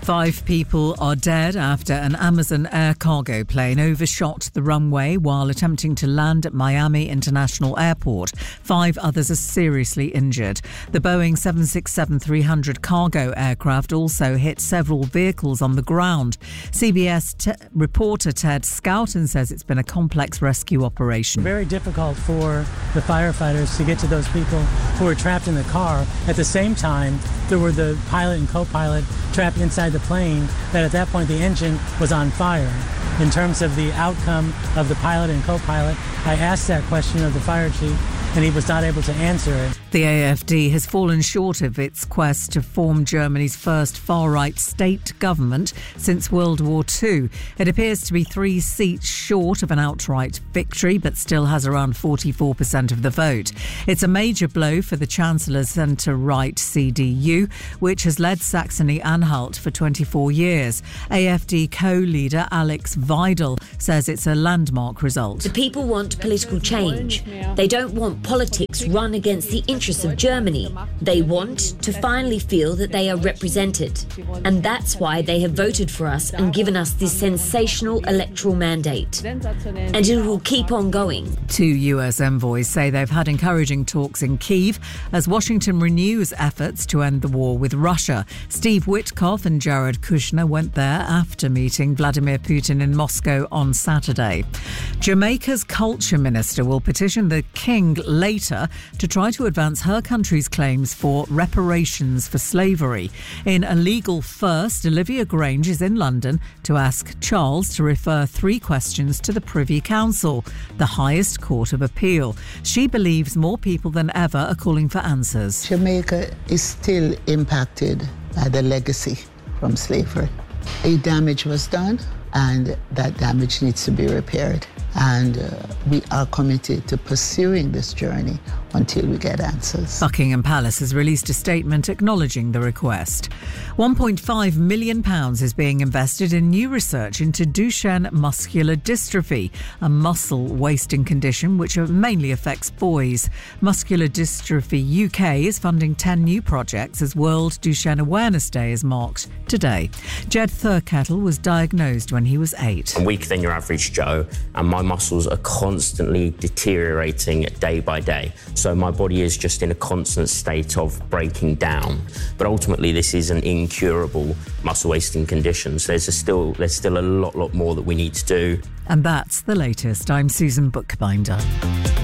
5 people are dead after an Amazon air cargo plane overshot the runway while attempting to land at Miami International Airport. 5 others are seriously injured. The Boeing 767-300 cargo aircraft also hit several vehicles on the ground. CBS reporter Ted Scouten says it's been a complex rescue operation. Very difficult for the firefighters to get to those people who were trapped in the car. At the same time, there were the pilot and co-pilot trapped inside the plane that at that point the engine was on fire. In terms of the outcome of the pilot and co-pilot, I asked that question of the fire chief and he was not able to answer it. The AfD has fallen short of its quest to form Germany's first far-right state government since World War II. It appears to be 3 seats short of an outright victory, but still has around 44% of the vote. It's a major blow for the Chancellor's centre-right CDU, which has led Saxony-Anhalt for 24 years. AfD co-leader Alex Weidel says it's a landmark result. The people want political change. They don't want politics run against the interests of Germany. They want to finally feel that they are represented. And that's why they have voted for us and given us this sensational electoral mandate. And it will keep on going. 2 US envoys say they've had encouraging talks in Kyiv as Washington renews efforts to end the war with Russia. Steve Witkoff and Jared Kushner went there after meeting Vladimir Putin in Moscow on Saturday. Jamaica's culture minister will petition the King later to try to advance her country's claims for reparations for slavery. In a legal first, Olivia Grange is in London to ask Charles to refer 3 questions to the Privy Council, the highest court of appeal. She believes more people than ever are calling for answers. Jamaica is still impacted by the legacy from slavery. A damage was done and that damage needs to be repaired. And we are committed to pursuing this journey until we get answers. Buckingham Palace has released a statement acknowledging the request. £1.5 million is being invested in new research into Duchenne muscular dystrophy, a muscle wasting condition which mainly affects boys. Muscular Dystrophy UK is funding 10 new projects as World Duchenne Awareness Day is marked today. Jed Thurkettle was diagnosed when he was 8. I'm weaker than your average Joe, and my muscles are constantly deteriorating day by day. So my body is just in a constant state of breaking down. But ultimately, this is an incurable muscle wasting condition. So there's still a lot more that we need to do. And that's the latest. I'm Susan Bookbinder.